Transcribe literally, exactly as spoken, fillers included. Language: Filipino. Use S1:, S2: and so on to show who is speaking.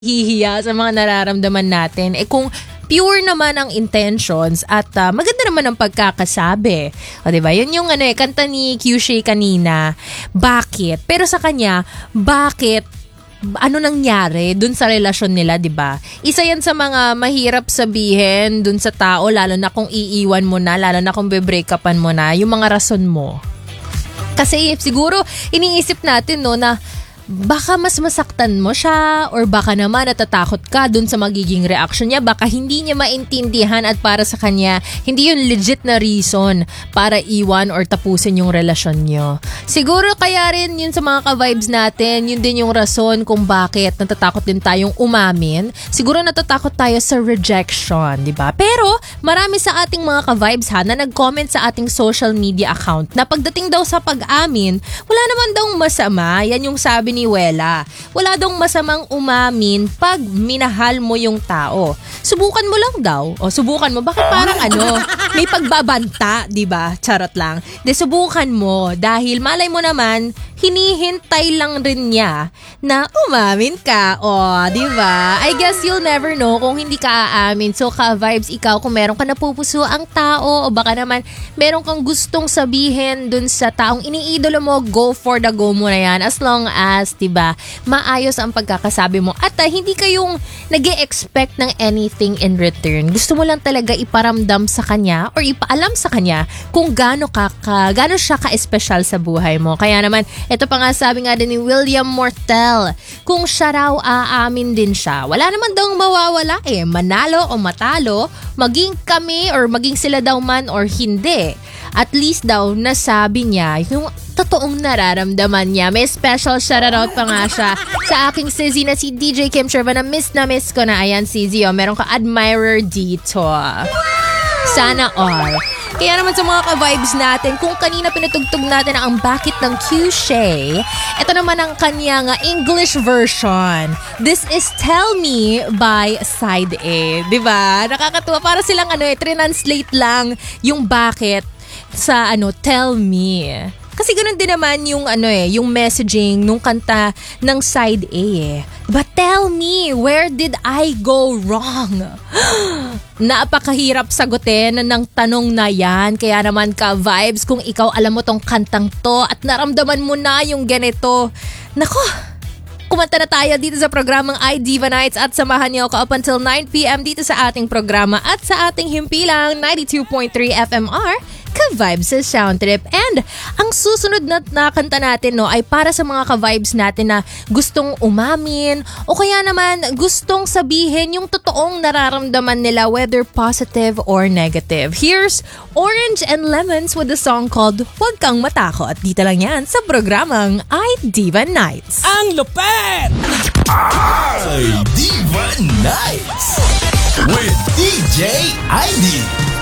S1: hihiya sa mga nararamdaman natin. Eh kung pure naman ang intentions at uh, maganda naman ang pagkakasabi. O diba? Yun yung ano eh, kanta ni Q Shay kanina. Bakit? Pero sa kanya, bakit? Ano nangyari dun sa relasyon nila, 'di ba? Isa 'yan sa mga mahirap sabihin dun sa tao, lalo na kung iiwan mo na, lalo na kung be-breakupan mo na, yung mga rason mo. Kasi siguro iniisip natin no na baka mas masaktan mo siya or baka naman natatakot ka dun sa magiging reaction niya. Baka hindi niya maintindihan at para sa kanya, hindi yun legit na reason para iwan or tapusin yung relasyon niyo. Siguro kaya rin yun sa mga ka-vibes natin, yun din yung rason kung bakit natatakot din tayong umamin. Siguro natatakot tayo sa rejection, di ba? Pero marami sa ating mga ka-vibes ha na nag-comment sa ating social media account na pagdating daw sa pag-amin, wala naman daw masama. Yan yung sabi ni Wela. Wala daw masamang umamin pag minahal mo yung tao. Subukan mo lang daw. O subukan mo. Bakit parang ano, may pagbabanta, di ba? Charot lang. De subukan mo dahil malay mo naman, hinihintay lang rin niya na umamin ka. O, di ba? I guess you'll never know kung hindi ka aamin. So, ka-vibes ikaw kung meron ka napupuso ang tao o baka naman meron kang gustong sabihin dun sa taong iniidolo mo, go for the go mo na yan. As long as, diba, maayos ang pagkakasabi mo at uh, hindi kayong nag-e-expect ng anything in return. Gusto mo lang talaga iparamdam sa kanya or ipaalam sa kanya kung gaano ka, ka gaano siya ka-espesyal sa buhay mo. Kaya naman, ito pa nga sabi nga din ni William Mortel, kung siya raw aamin din siya, wala naman daw mawawala eh. Manalo o matalo, maging kami or maging sila daw man or hindi. At least daw nasabi niya yung totoong nararamdaman niya. May special shoutout pa nga siya sa aking Sizzy na si D J Kim Sherva na miss na miss ko na. Ayan, Sizzy, oh, meron ka admirer dito. Sana all. Kaya naman sa mga ka-vibes natin, kung kanina pinatugtog natin ang bakit ng Q Shay, ito naman ang kanyang English version. This is Tell Me by Side A. Diba? Nakakatuwa. Para silang ano eh, translate lang yung bakit sa ano, Tell Me. Kasi ganoon din naman yung ano eh, yung messaging nung kanta ng Side A eh. But tell me, where did I go wrong? Napakahirap sagutin ng tanong na yan. Kaya naman ka-vibes, kung ikaw alam mo tong kantang to at naramdaman mo na yung ganito, nako, kumanta na tayo dito sa programang iDiva Nights at samahan niyo ako up until nine p.m. dito sa ating programa at sa ating himpilang ninety-two point three F M R ka-vibes sa Sound Trip. And ang susunod na, na kanta natin no, ay para sa mga ka-vibes natin na gustong umamin o kaya naman gustong sabihin yung totoong nararamdaman nila, whether positive or negative. Here's Orange and Lemons with a song called Huwag Kang Matakot. Dito lang yan sa programang iDiva Nights.
S2: Ang lupet! iDiva Nights with D J I D.